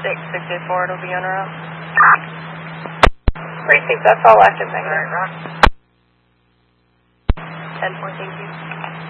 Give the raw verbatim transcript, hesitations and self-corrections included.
six sixty-four, it'll be en route. Precinct, that's all active, negative. ten fourteen,